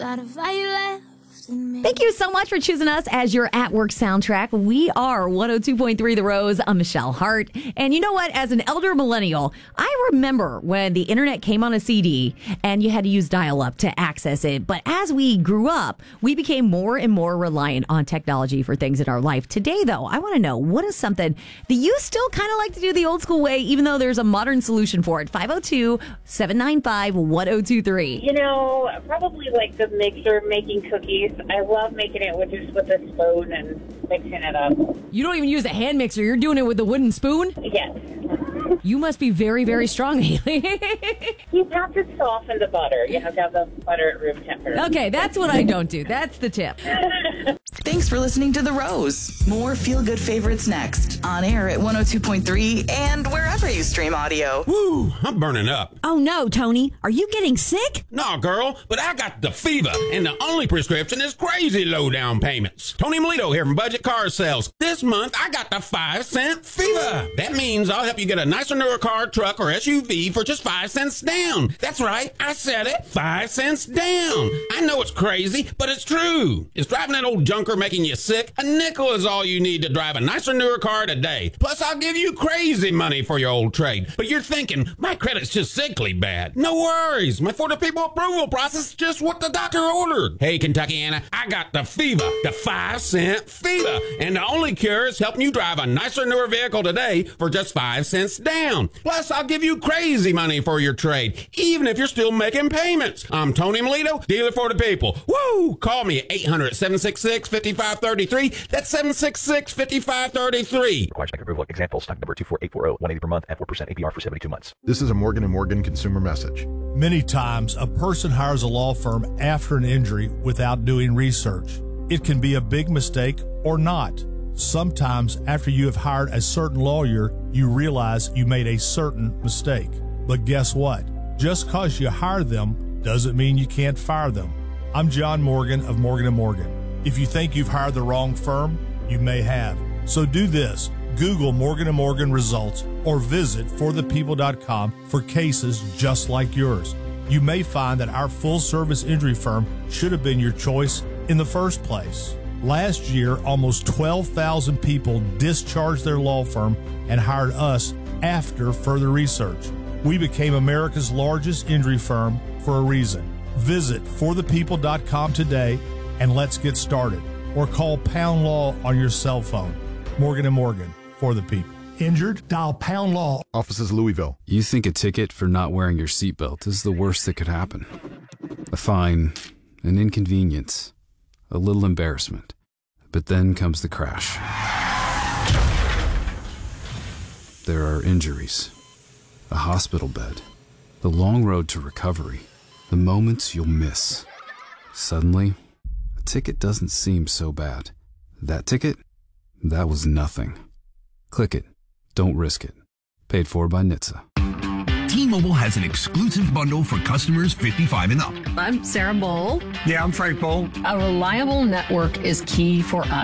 that if I left in me. Thank you so much for choosing us as your at-work soundtrack. We are 102.3 The Rose. I'm Michelle Hart. And you know what? As an elder millennial, I remember when the internet came on a CD and you had to use dial-up to access it. But as we grew up, we became more and more reliant on technology for things in our life. Today, though, I want to know, what is something that you still kind of like to do the old school way, even though there's a modern solution for it? 502-795-1023. You know, probably like the mixer, making cookies. I love making it with a spoon and mixing it up. You don't even use a hand mixer. You're doing it with a wooden spoon? Yes. You must be very, very strong, Haley. You have to soften the butter. You have to have the butter at room temperature. Okay, that's what I don't do. That's the tip. Thanks for listening to The Rose. More feel-good favorites next. On air at 102.3 and wherever you stream audio. Woo, I'm burning up. Oh no, Tony. Are you getting sick? No, girl, but I got the fever, and the only prescription is crazy low down payments. Tony Melito here from Budget Car Sales. This month, I got the 5-cent fever. That means I'll help you get a nicer, newer car, truck, or SUV for just 5 cents down. That's right, I said it, 5 cents down. I know it's crazy, but it's true. Is driving that old junker making you sick? A nickel is all you need to drive a nicer, newer car today. Plus, I'll give you crazy money for your old trade. But you're thinking, my credit's just sickly bad. No worries. My For the People approval process is just what the doctor ordered. Hey, Kentuckiana, I got the fever, the 5-cent fever. And the only cure is helping you drive a nicer, newer vehicle today for just 5 cents down. Plus, I'll give you crazy money for your trade, even if you're still making payments. I'm Tony Melito, dealer for the people. Woo! Call me at 800-766-5533. That's 766-5533. Requires bank approval. Example, stock number 24840, 180 per month at 4% APR for 72 months. This is a Morgan & Morgan consumer message. Many times, a person hires a law firm after an injury without doing research. It can be a big mistake or not. Sometimes, after you have hired a certain lawyer, you realize you made a certain mistake. But guess what? Just because you hire them doesn't mean you can't fire them. I'm John Morgan of Morgan & Morgan. If you think you've hired the wrong firm, you may have. So do this. Google Morgan & Morgan results or visit forthepeople.com for cases just like yours. You may find that our full-service injury firm should have been your choice in the first place. Last year, almost 12,000 people discharged their law firm and hired us after further research. We became America's largest injury firm for a reason. Visit forthepeople.com today and let's get started. Or call Pound Law on your cell phone. Morgan & Morgan, for the people. Injured? Dial Pound Law. Offices Louisville. You think a ticket for not wearing your seatbelt is the worst that could happen. A fine, an inconvenience, a little embarrassment. But then comes the crash. There are injuries, a hospital bed, the long road to recovery, the moments you'll miss. Suddenly, a ticket doesn't seem so bad. That ticket? That was nothing. Click it. Don't risk it. Paid for by NHTSA. T-Mobile has an exclusive bundle for customers 55 and up. I'm Sarah Bowl. Yeah, I'm Frank Bowl. A reliable network is key for us.